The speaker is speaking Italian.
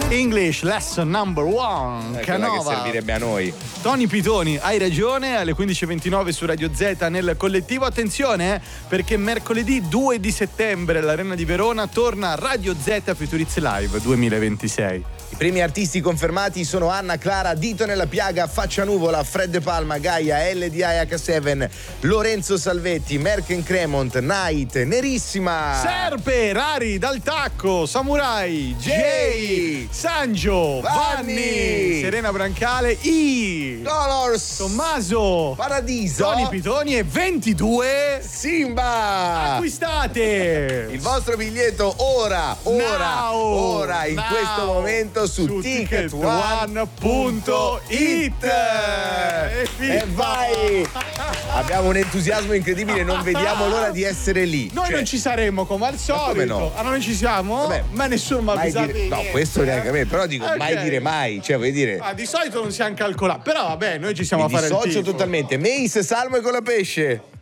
English lesson number one. Canova. Che servirebbe a noi. Tony Pitoni, hai ragione, alle 15.29 su Radio Z nel collettivo. Attenzione, perché mercoledì 2 di settembre all'Arena di Verona torna Radio Z Futuriz Live 2026. I primi artisti confermati sono Anna Clara, Dito nella piaga, Faccia Nuvola, Fred De Palma, Gaia, LDA H7, Lorenzo Salvetti, Merken Cremont, Night, Nerissima, Serpe, Rari, Dal Tacco, Samurai, Jay, Sanjo, Vanni, Serena Brancale, Dolors, Tommaso, Paradiso, Tony Pitoni e 22 Simba. Acquistate il vostro biglietto ora in questo momento su ticketone.it e vai. Abbiamo un entusiasmo incredibile, non vediamo l'ora di essere lì. Noi non ci saremmo come al solito. Come no? Allora noi ci siamo? Vabbè, ma nessuno mi ha avvisato. No, questo neanche a me, però dico mai dire mai, cioè vuoi dire. Di solito non siamo calcolati, però vabbè, noi ci siamo a fare il dissocio tifo. totalmente. Mace, Salmo e con la pesce.